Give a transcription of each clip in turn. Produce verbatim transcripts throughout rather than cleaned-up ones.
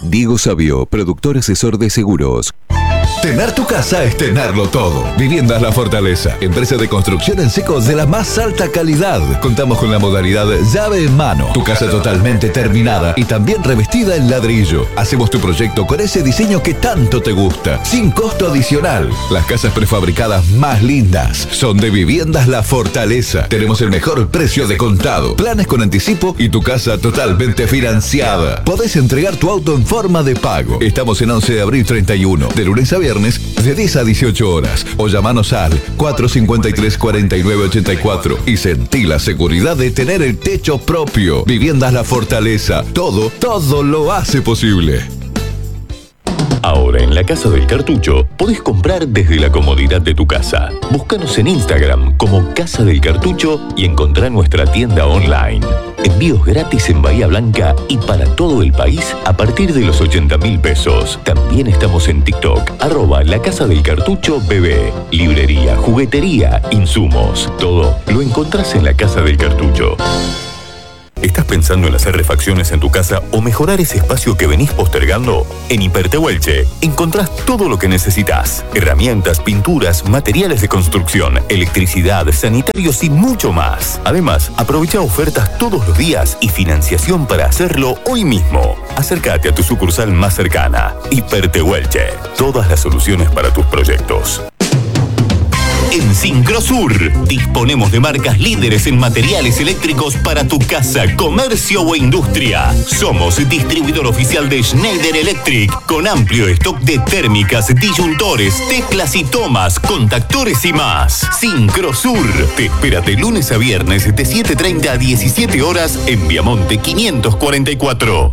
Diego Sabio, productor asesor de seguros. Tener tu casa es tenerlo todo. Viviendas La Fortaleza, empresa de construcción en seco de la más alta calidad. Contamos con la modalidad llave en mano. Tu casa totalmente terminada y también revestida en ladrillo. Hacemos tu proyecto con ese diseño que tanto te gusta, sin costo adicional. Las casas prefabricadas más lindas son de Viviendas La Fortaleza. Tenemos el mejor precio de contado, planes con anticipo y tu casa totalmente financiada. Podés entregar tu auto en forma de pago. Estamos en once de abril treinta y uno, de lunes a viernes, de diez a dieciocho horas, o llamanos al cuatro cinco tres, cuatro nueve ocho cuatro y sentí la seguridad de tener el techo propio. Viviendas La Fortaleza, todo, todo lo hace posible. Ahora en la Casa del Cartucho podés comprar desde la comodidad de tu casa. Búscanos en Instagram como Casa del Cartucho y encontrá nuestra tienda online. Envíos gratis en Bahía Blanca y para todo el país a partir de los ochenta mil pesos. También estamos en TikTok, arroba la Casa del Cartucho Bebé. Librería, juguetería, insumos, todo lo encontrás en la Casa del Cartucho. ¿Estás pensando en hacer refacciones en tu casa o mejorar ese espacio que venís postergando? En Hipertehuelche encontrás todo lo que necesitas. Herramientas, pinturas, materiales de construcción, electricidad, sanitarios y mucho más. Además, aprovecha ofertas todos los días y financiación para hacerlo hoy mismo. Acércate a tu sucursal más cercana. Hipertehuelche. Todas las soluciones para tus proyectos. En Sincrosur disponemos de marcas líderes en materiales eléctricos para tu casa, comercio o industria. Somos distribuidor oficial de Schneider Electric con amplio stock de térmicas, disyuntores, teclas y tomas, contactores y más. Sincrosur te espera de lunes a viernes de siete treinta a diecisiete horas en Viamonte quinientos cuarenta y cuatro.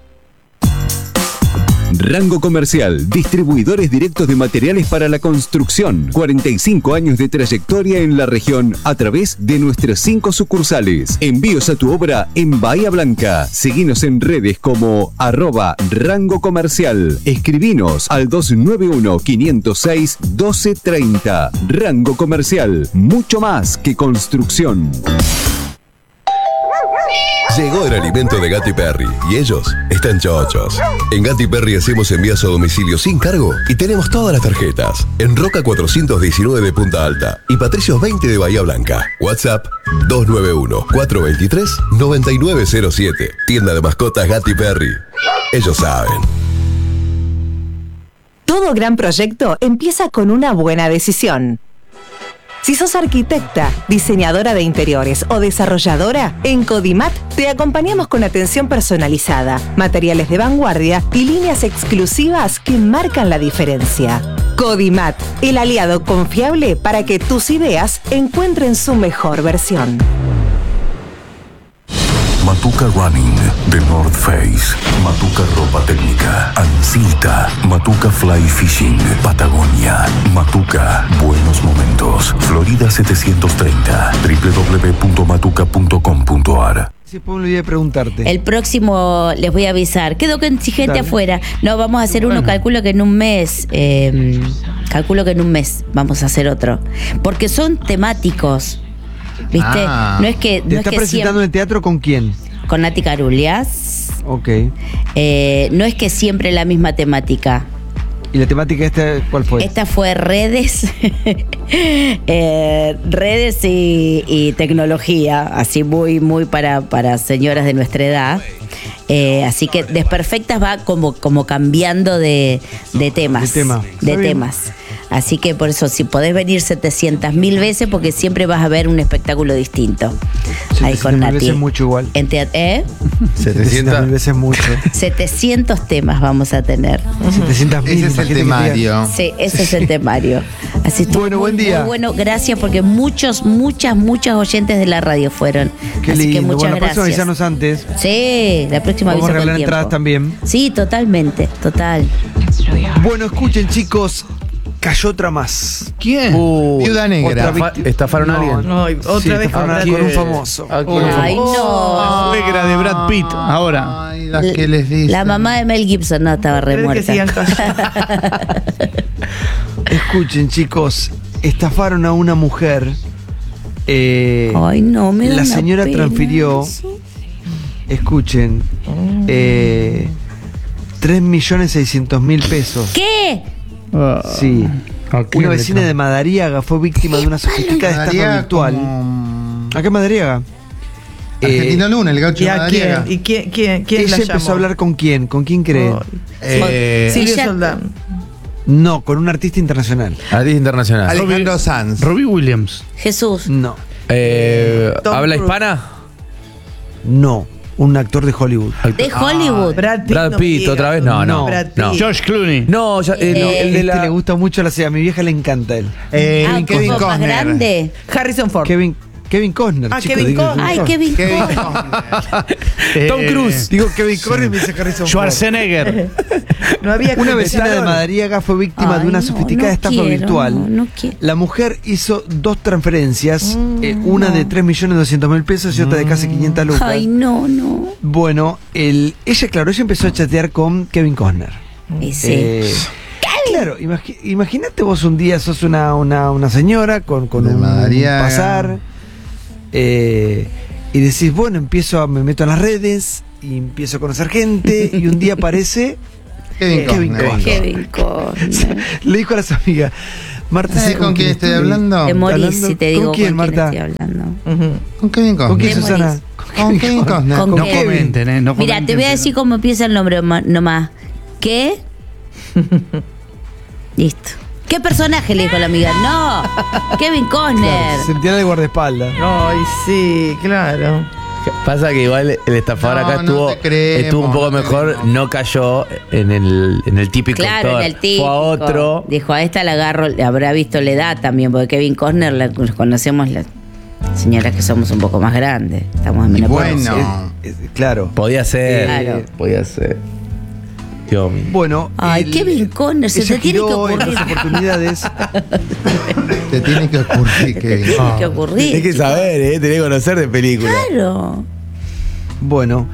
Rango Comercial, distribuidores directos de materiales para la construcción. cuarenta y cinco años de trayectoria en la región a través de nuestras cinco sucursales. Envíos a tu obra en Bahía Blanca. Seguinos en redes como arroba Rango Comercial. Escribinos al dos nueve uno, cinco cero seis, uno dos tres cero. Rango Comercial, mucho más que construcción. Llegó el alimento de Gatti Perry y ellos están chochos. En Gatti Perry hacemos envíos a domicilio sin cargo y tenemos todas las tarjetas. En Roca cuatrocientos diecinueve de Punta Alta y Patricios veinte de Bahía Blanca. WhatsApp dos nueve uno, cuatro dos tres, nueve nueve cero siete. Tienda de mascotas Gatti Perry. Ellos saben. Todo gran proyecto empieza con una buena decisión. Si sos arquitecta, diseñadora de interiores o desarrolladora, en Codimat te acompañamos con atención personalizada, materiales de vanguardia y líneas exclusivas que marcan la diferencia. Codimat, el aliado confiable para que tus ideas encuentren su mejor versión. Matuca Running de North Face, Matuca Ropa Técnica, Ancilta, Matuca Fly Fishing, Patagonia, Matuca Buenos Momentos, Florida setecientos treinta, doble u doble u doble u punto matuca punto com punto a r. Sí, pues me olvidé preguntarte. El próximo les voy a avisar. Quedó con gente Dale. afuera. No, vamos a hacer bueno. uno, calculo que en un mes. Eh, calculo que en un mes vamos a hacer otro. Porque son temáticos. ¿Viste? Ah, no es que. No ¿Te es está que presentando siempre... en el teatro con quién? Con Nati Carulias. Ok. Eh, no es que siempre la misma temática. ¿Y la temática esta cuál fue? Esta fue redes, eh, redes y, y tecnología, así muy, muy para, para señoras de nuestra edad. Eh, así que Desperfectas va como, como cambiando de, de temas. De, tema. de temas. Así que por eso, si podés venir setecientas mil veces, porque siempre vas a ver un espectáculo distinto. Ahí con Nati. veces mucho igual. En te- ¿Eh? setecientas mil veces mucho. setecientos temas vamos a tener. setecientas mil. Ese es el temario. Sí, ese es el temario. Así bueno, buen día. Muy bueno, gracias, porque muchos, muchas, muchas oyentes de la radio fueron. Qué Así lindo. que muchas bueno, la próxima gracias. avisanos antes. Sí, la próxima Vamos a aviso con regalar tiempo. entradas también. Sí, totalmente, total. Bueno, escuchen, chicos. Cayó otra más. ¿Quién? Uh, Viuda Negra. otra Fa- ¿Estafaron a alguien? No, Ay, otra sí, vez estafaron con, a con un alguien. famoso. Ah, con un Ay, famoso. no. La suegra de Brad Pitt, ahora. Ay, las que les dicen. La mamá de Mel Gibson no estaba re ¿Querés que muerta. sigan Escuchen, chicos. Estafaron a una mujer. Eh, Ay, no, me da La una señora pena transfirió. eso. Escuchen. Eh, tres millones seiscientos mil pesos. ¿Qué? Ah, Sí. ok, Una vecina letra. de Madariaga fue víctima de una sofisticada estafa Madariaga virtual. como- Acá en Madariaga. Argentino Luna, el gaucho ¿Y de a Madariaga. quién? ¿Y quién, quién, quién Ella la empezó llamó? a hablar con quién, ¿con quién creen? Oh, Eh, Silvio ella- Soldán. No, con un artista internacional. Artista internacional. Alejandro Sanz. Robbie Williams. Jesús. No, Eh, Tom ¿Habla Cruise. hispana? no, un actor de Hollywood. De Hollywood. Brad Pitt. Brad no me Pitt, digas. otra vez. No, no. Brad no. Pitt. George Clooney. No, ya, eh, no, Eh, el de Este la. le gusta mucho la serie, a mi vieja le encanta él. Eh, Ah, Kevin como más Costner. grande. Harrison Ford. Kevin, Kevin Costner, Ah, chico, Kevin digo, Costner. Ay, Kevin Kevin Costner. Costner. Tom Eh, Cruise. Digo Kevin Costner y me dice Harrison Ford. Schwarzenegger. No había Una vecina de competidor. Madariaga fue víctima Ay, de una no, sofisticada no estafa quiero, virtual. no, no quiero. La mujer hizo dos transferencias, eh, una de tres millones doscientos mil pesos y otra de casi quinientas lucas. Ay, no, no. Bueno, el, ella, claro, ella empezó a chatear con Kevin Costner. Y sí. Eh, claro, imagi- imagínate vos un día sos una, una, una señora con, con De un Madariaga. pasar eh, y decís, bueno, empiezo a, me meto en las redes y empiezo a conocer gente y un día aparece Kevin Kevin Costner. Costner. Kevin Costner. le dijo a las amigas, Marta, ¿Sabes ¿sí con quién estoy estuve? hablando? Te morís Hablando- si te ¿con digo quién, con quién Marta? estoy hablando. Ujú. Con Kevin Costner. ¿Con quién, Te Susana? morís. Con Kevin Costner. ¿Con No qué? comenten, ¿eh? No Mira, te comenten, voy a pero- decir cómo empieza el nombre ma- nomás. ¿Qué? Listo. ¿Qué personaje le dijo la amiga? No, Kevin Costner. Sentía de guardaespaldas. Ay, sí, claro. Pasa que igual el estafador No, acá no estuvo, te creemos, estuvo un poco no te mejor, creemos. no cayó en el, en el típico Claro, actor. en el típico. Fue a otro. Dijo, a esta la agarro, le habrá visto la edad también, porque Kevin Costner la conocemos las señoras que somos un poco más grandes. Estamos en Y menopausia. bueno. Eh, eh, claro. Podía ser. Claro. Podía ser. Dios mío. Bueno, Ay, el- Kevin Costner, se ella te tiene que giró en ocurrir. las oportunidades. Te tiene que ocurrir, Kevin. Tiene que ocurrir. Tenés que saber, ¿eh? Tenés que conocer de película. Claro. Bueno,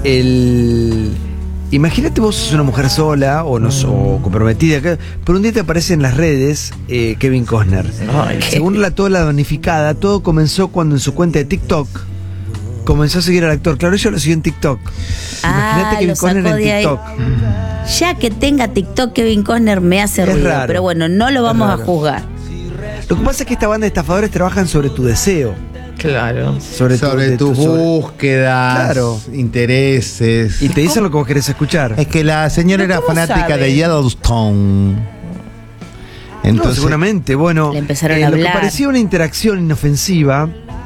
el. Imagínate vos sos una mujer sola o, no, o comprometida, que- pero un día te aparece en las redes eh, Kevin Costner. Según la toda la donificada, todo comenzó cuando en su cuenta de TikTok comenzó a seguir al actor. Claro, ella lo siguió en TikTok. Ah, Imagínate Kevin lo Costner sacó en de ahí. TikTok. Ya que tenga TikTok, Kevin Costner me hace Es ruido. raro. Pero bueno, no lo vamos a raro. juzgar. Lo que pasa es que esta banda de estafadores trabajan sobre tu deseo. Claro. Sobre, tu- Sobre de tu- tus sobre- búsquedas, Claro. intereses. Y te dicen lo que vos querés escuchar. Es que la señora ¿Pero era cómo fanática sabe? de Yellowstone. No, Entonces, seguramente, bueno, Le empezaron eh, a lo que hablar. parecía una interacción inofensiva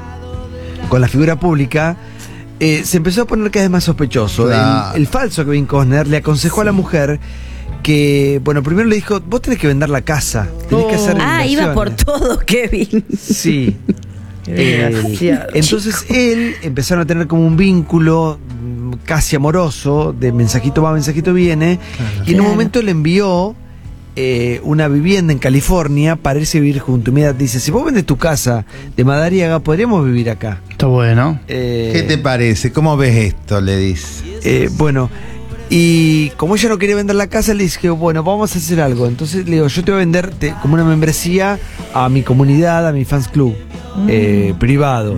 con la figura pública, eh, se empezó a poner cada vez más sospechoso. Claro. El, el falso Kevin Costner le aconsejó a la mujer que, bueno, primero le dijo, vos tenés que vender la casa, tenés que hacer Ah, iba por inversiones". todo, Kevin. Sí. Qué Eh, desgraciado. entonces él empezaron a tener como un vínculo mm, casi amoroso, de mensajito va, mensajito viene, y en un Claro. momento le envió eh, una vivienda en California para irse a vivir junto. Mira, dice, si vos vendes tu casa de Madariaga, podríamos vivir acá. Está bueno. Eh, ¿qué te parece? ¿Cómo ves esto? Le dice. eh, bueno, y como ella no quería vender la casa, le dije, bueno, vamos a hacer algo. Entonces le digo, yo te voy a vender te- como una membresía a mi comunidad, a mi fans club, eh, privado.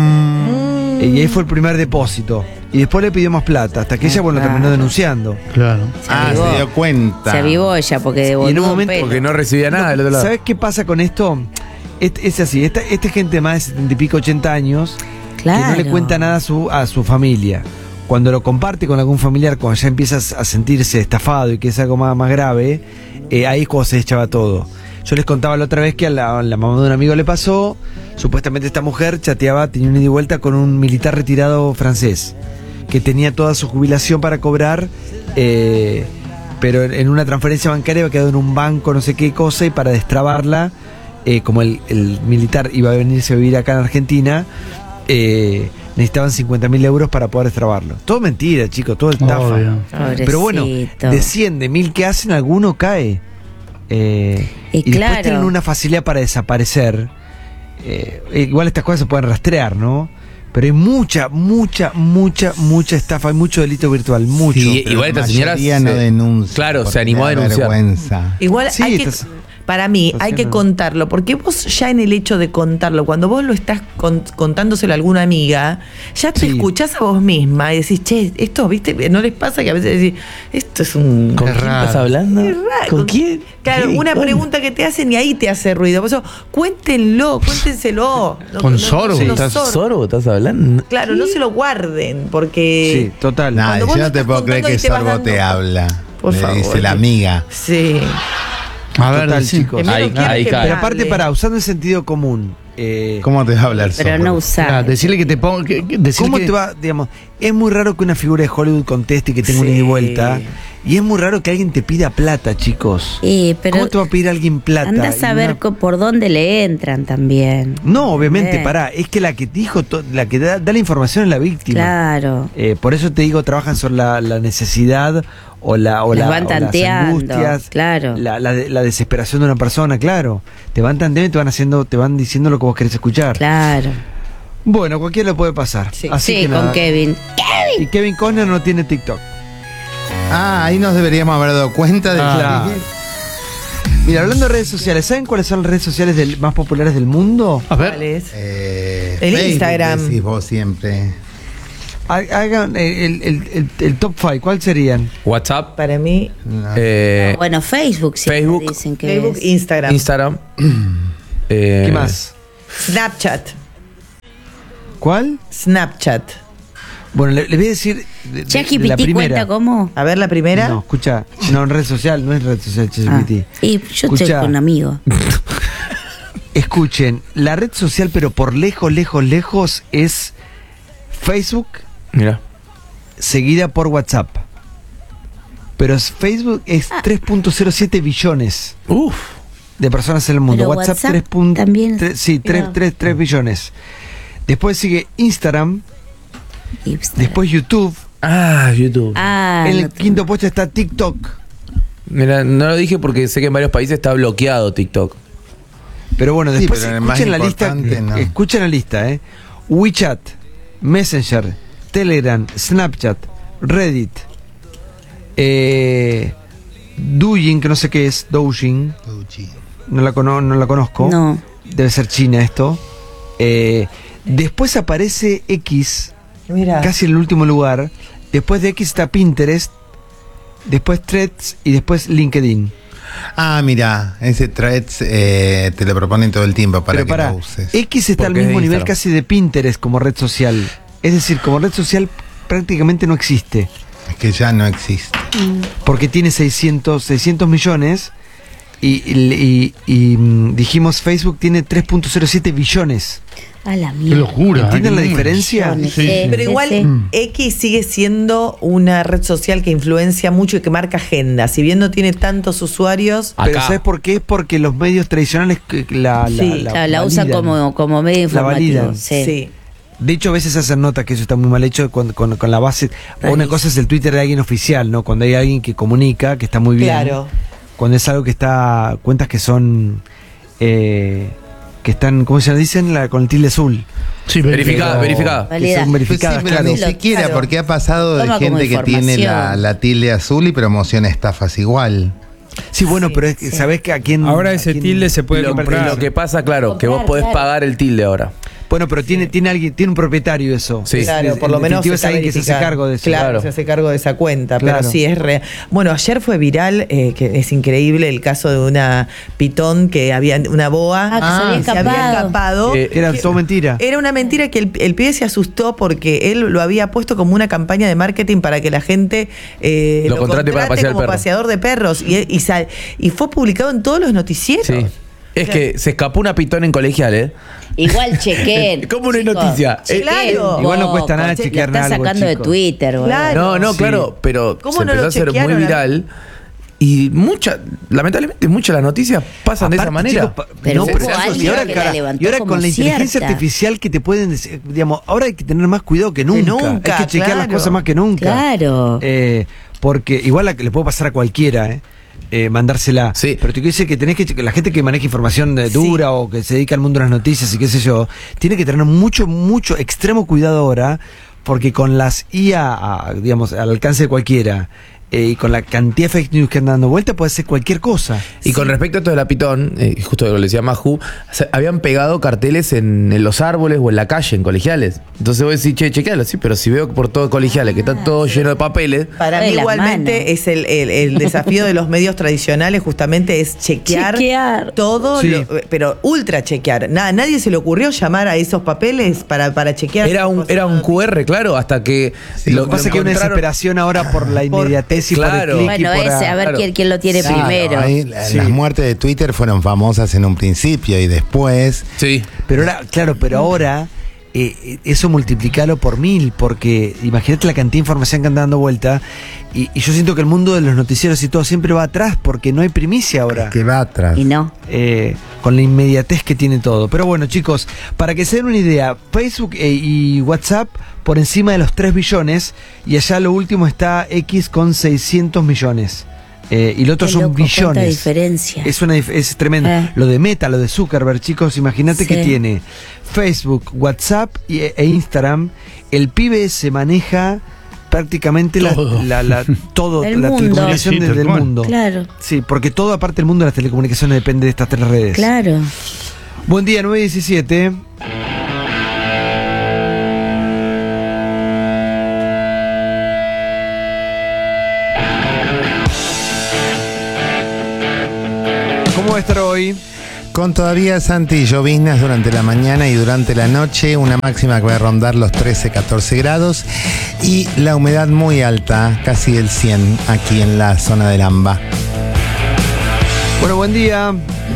Mm, Y ahí fue el primer depósito. Y después le pidió más plata, hasta que ella, bueno, terminó denunciando. Claro. Se ah, avivó. se dio cuenta. Se avivó ella porque de Y en un boludo momento- pelo. Porque no recibía nada del otro lado. ¿Sabes qué pasa con esto? Es, es así, esta, esta gente de más de setenta y pico, ochenta años, Claro. que no le cuenta nada a su, a su familia. Cuando lo comparte con algún familiar, cuando ya empiezas a sentirse estafado y que es algo más, más grave, eh, ahí es cuando se echaba todo. Yo les contaba la otra vez que a la, a la mamá de un amigo le pasó, supuestamente esta mujer chateaba, tenía una ida y vuelta con un militar retirado francés, que tenía toda su jubilación para cobrar, eh, pero en- en una transferencia bancaria había quedado en un banco, no sé qué cosa, y para destrabarla, eh, como el, el militar iba a venirse a vivir acá en Argentina, eh, necesitaban cincuenta mil euros para poder destrabarlo. Todo mentira, chicos, todo estafa. Obvio. Pero bueno, Pobrecito. de cien, de mil que hacen, alguno cae. Eh, Y y después claro. tienen una facilidad para desaparecer. Eh, igual estas cosas se pueden rastrear, ¿no? Pero hay mucha, mucha, mucha, mucha estafa, hay mucho delito virtual, mucho. Sí, Pero igual la esta señora mayoría se- no denuncia. Claro, se porque animó a le da denunciar. vergüenza. Igual Sí, hay que. estás- para mí hay que contarlo, porque vos ya en el hecho de contarlo, cuando vos lo estás con- contándoselo a alguna amiga, ya te Sí. escuchás a vos misma y decís, che, esto, viste, ¿no les pasa que a veces decís, esto es un... ¿Con quién estás hablando? Es raro. ¿Con quién? Claro, ¿Qué? una ¿Cuándo? pregunta que te hacen y ahí te hace ruido. Por eso, cuéntenlo, cuéntenselo. No- Con no- sorbo. no se lo ¿Estás sor- sorbo? ¿Estás hablando? Claro, no se lo guarden, porque... Sí, total. No, Cuando yo vos no lo te estás puedo creer contando que y te vas Sorbo te dando- habla. Por Le favor. dice la amiga. Sí. A ver, Total, decí. chicos. Que menos Ahí- quiere ahí que cae. me Pero aparte, hable. para, usando el sentido común. eh, ¿Cómo te va a hablar Pero Sorbo? no usar. Claro, decirle que te ponga. que- que- decirle ¿Cómo que- te va, digamos, es muy raro que una figura de Hollywood conteste y que tenga Sí. una ida y vuelta. Y es muy raro que alguien te pida plata, chicos. Eh, pero ¿Cómo te va a pedir alguien plata? anda a Y saber una- co- por dónde le entran también. No, obviamente, Eh. pará. Es que la que dijo, to- la que da, da la información es la víctima. Claro. Eh, por eso te digo, trabajan sobre la, la necesidad o la o Las la, van o las tanteando, angustias, claro. la, la, de- la desesperación de una persona, claro. Te van tanteando y te van haciendo, te van diciendo lo que vos querés escuchar. Claro. Bueno, cualquiera lo puede pasar. Sí. Así Sí, que con nada. Kevin. Y Kevin Costner no tiene TikTok. Ah, ahí nos deberíamos haber dado cuenta de Claro. Mira, hablando de redes sociales, ¿saben cuáles son las redes sociales del- más populares del mundo? A ¿Cuál ver. es? Eh, El Facebook, Instagram. decís vos siempre. Ha- Hagan el, el- el- el top five, ¿cuáles serían? WhatsApp, Para mí, No. eh, Bueno, Facebook siempre Facebook, dicen que Facebook, es. Instagram, Instagram. eh, ¿Qué más? Snapchat. ¿Cuál? Snapchat. Bueno, le, le voy a decir de- de- de la ChatGPT primera. cuenta cómo. A ver la primera. No, escucha, no, en red social, no es red social Ah, ChatGPT. y yo estoy Escuchá. con un amigo. Escuchen, la red social, pero por lejos, lejos, lejos, es Facebook, Mira. seguida por WhatsApp. Pero es- Facebook es Ah. tres punto cero siete billones Uf. de personas en el mundo. Pero WhatsApp, WhatsApp tres punto también. tres, sí, tres, Mira. tres, tres billones. Después sigue Instagram, Hipster. después YouTube. Ah, YouTube. Ah, en el no- quinto puesto está TikTok. Mira, no lo dije porque sé que en varios países está bloqueado TikTok. Pero bueno, Sí, después pero en el más escuchen la lista. importante, no. Escuchen la lista, eh. WeChat, Messenger, Telegram, Snapchat, Reddit, eh, Douyin, que no sé qué es, Douyin, no la, cono- no la conozco. No. Debe ser China esto. Eh, después aparece X, Mira. casi en el último lugar. Después de X está Pinterest, después Threads y después LinkedIn. Ah, mira, ese threads eh, te lo proponen todo el tiempo para Pero que para, lo uses. X está al Porque es de mismo nivel Instagram. casi de Pinterest como red social. Es decir, como red social prácticamente no existe. Es que ya no existe. Porque tiene seiscientos, seiscientos millones y, y- y- y, mm, dijimos Facebook tiene tres punto cero siete billones. A la Qué mierda. locura. ¿Entienden qué la número. diferencia? Sí, Sí, sí. Pero igual sí. X sigue siendo una red social que influencia mucho y que marca agenda. Si bien no tiene tantos usuarios, Pero Acá. ¿sabes por qué? Es porque los medios tradicionales que la, la, Sí, la Claro, la usan validan. como, como medio La informativo. validan. Sí. sí. De hecho, a veces hacen nota que eso está muy mal hecho con, con- con la base. O una Rarísimo. cosa es el Twitter de alguien oficial, ¿no? Cuando hay alguien que comunica, que está muy bien. Claro. Cuando es algo que está. Cuentas que son. eh, que están, ¿cómo se dicen? La, con el tilde azul. Sí, Verificada, pero- verificada. Que Valida. son Pues sí, verificadas, pero claro. ni siquiera, Claro. porque ha pasado de Toma como gente que tiene la, información. la tilde azul y promociona estafas igual. Sí, bueno, Sí, pero es que, sí. ¿sabés que a quién? Ahora a ese quién- tilde se puede Lo, comprar. lo que pasa, claro, que vos Comprar, podés claro. pagar el tilde ahora. Bueno, pero tiene, tiene alguien, tiene un propietario eso. Sí. Claro, Es- por lo en menos definitiva es está alguien que se hace verificado. cargo de eso. Claro, Claro. se hace cargo de esa cuenta, Claro. pero sí es real. Bueno, ayer fue viral, eh, que es increíble, el caso de una pitón que había una boa Ah, que se había se había escapado. escapado. Eh, Era todo mentira. Era una mentira que el, el pibe se asustó porque él lo había puesto como una campaña de marketing para que la gente eh, Lo contrate para pasear el como perro. paseador de perros y, y, sal- y fue publicado en todos los noticieros. Sí. Es que se escapó una pitón en colegial, ¿eh? Igual chequen. ¿Cómo no hay chicos. noticia? Chequen Claro. un Igual no poco. cuesta nada Che, chequear la está algo, sacando de chicos. Twitter, boludo. Claro. No, no, Sí. claro, pero ¿Cómo se no empezó lo a hacer muy chequearon? viral. Y muchas, lamentablemente, muchas de las noticias pasan de esa Aparte, manera. chicos, pa- Pero no, hubo pero eso- alguien y ahora, que cara- la levantó y ahora como con la inteligencia cierta. artificial que te pueden decir, digamos, ahora hay que tener más cuidado que nunca. nunca, hay que chequear las claro. cosas más que nunca. Claro. Eh, porque igual la, le puede pasar a cualquiera, ¿eh? Eh, mandársela. Sí. Pero te quiero decir que tenés que, la gente que maneja información eh, Sí. dura o que se dedica al mundo de las noticias y qué sé yo, tiene que tener mucho, mucho, extremo cuidado ahora, porque con las I A, a, digamos, al alcance de cualquiera, eh, y con la cantidad de fake news que andan dando vuelta, puede ser cualquier cosa. Y con respecto a esto de la Pitón, eh, justo lo que le decía Maju, se- habían pegado carteles en, en los árboles o en la calle, en colegiales. Entonces vos decís, che, chequealo, sí, pero si veo por todo colegiales que está todo lleno de papeles. Para mí Ay, las igualmente manos. es el, el- el desafío de los medios tradicionales justamente es chequear, Chequear. todo, Sí. lo- pero ultra chequear. Nada, nadie se le ocurrió llamar a esos papeles para, para chequear. Era un, era un Q R, claro, hasta que Lo que pasa es que hay una encontraron- desesperación ahora por la inmediatez y Claro. por el clic Bueno, y por ese, a ver claro. quién, quién lo tiene Sí, primero. ahí la- Sí. Las muertes de Twitter fueron famosas en un principio y después. Sí. Pero ahora, claro, pero ahora eh, eso multiplicalo por mil, porque imagínate la cantidad de información que anda dando vuelta. Y, y yo siento que el mundo de los noticieros y todo siempre va atrás, porque no hay primicia ahora. Que va atrás. Y no. eh, con la inmediatez que tiene todo. Pero bueno, chicos, para que se den una idea, Facebook eh, y WhatsApp por encima de los tres billones, y allá lo último está X con seiscientos millones. Eh, y lo otro Qué son loco, cuánta billones. diferencia. Es, una, dif- es tremendo. Eh. Lo de Meta, lo de Zuckerberg, chicos, imagínate Sí. que tiene Facebook, WhatsApp y- e Instagram. El pibe se maneja prácticamente la- Todo. la, la, todo, El la mundo. telecomunicación Sí, sí, desde tal el cual. mundo. Claro, Sí, porque todo aparte del mundo de las telecomunicaciones depende de estas tres redes. claro. Buen día, nueve diecisiete. ¿Cómo va a estar hoy? Con todavía, Santi, lloviznas durante la mañana y durante la noche, una máxima que va a rondar los trece, catorce grados y la humedad muy alta, casi el cien aquí en la zona del AMBA. Bueno, buen día.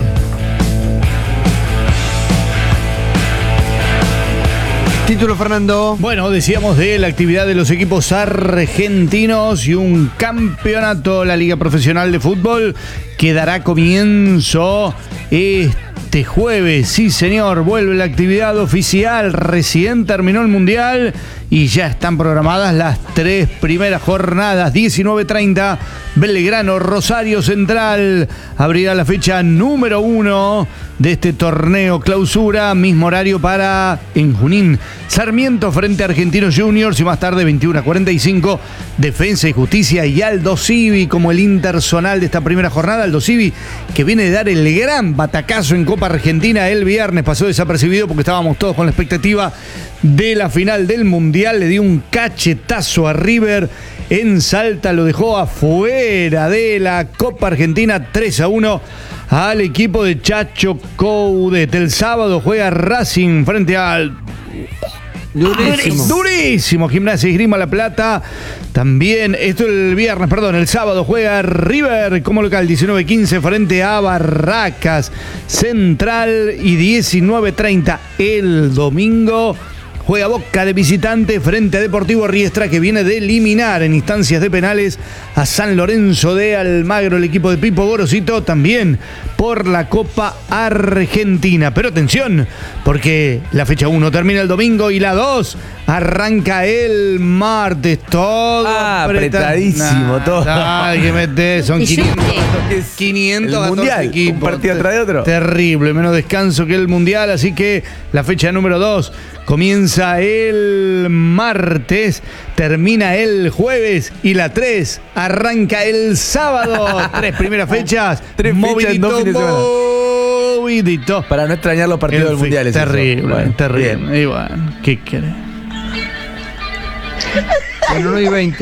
Título, Fernando. Bueno, decíamos de la actividad de los equipos argentinos y un campeonato, la Liga Profesional de Fútbol, que dará comienzo este jueves. Sí, señor, vuelve la actividad oficial. Recién terminó el Mundial y ya están programadas las tres primeras jornadas. diecinueve treinta, Belgrano, Rosario Central. Abrirá la fecha número uno de este torneo clausura. Mismo horario para en Junín. Sarmiento frente a Argentinos Juniors y más tarde veintiuno a cuarenta y cinco Defensa y Justicia y Aldo Civi como el interzonal de esta primera jornada. Aldo Civi que viene de dar el gran batacazo en Copa Argentina el viernes, pasó desapercibido porque estábamos todos con la expectativa de la final del Mundial. Le dio un cachetazo a River en Salta, lo dejó afuera de la Copa Argentina. Tres a uno al equipo de Chacho Coudet. El sábado juega Racing frente al Durísimo. Durísimo, Gimnasia y Esgrima La Plata. También, esto el viernes, perdón, el sábado juega River como local diecinueve quince frente a Barracas Central y diecinueve treinta el domingo. Juega Boca de visitante frente a Deportivo Riestra, que viene de eliminar en instancias de penales a San Lorenzo de Almagro, el equipo de Pipo Gorosito, también por la Copa Argentina. Pero atención, porque la fecha uno termina el domingo y la dos arranca el martes. Todo Ah, apreta- apretadísimo, Nah, todo. Ay, que meter, son Y yo quinientos, que- quinientos el Mundial, equipos. un partido atrás de otro. Terrible, menos descanso que el Mundial, así que la fecha número dos comienza el martes, termina el jueves y la tres arranca el sábado. Tres primeras fechas, Tres fechas en movidito, dos fines de semana. movidito. Para no extrañar los partidos En del fin, Mundial. es eso. terrible, Bueno, terrible. bien. Y bueno, ¿qué querés? Bueno, nueve y veinte.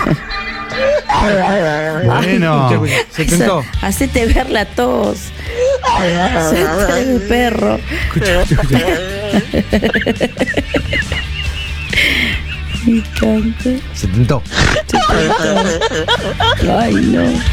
Bueno, Se tentó. Hacete ver la tos. Hacete de perro. Me encanta. Se tentó. Ay, no.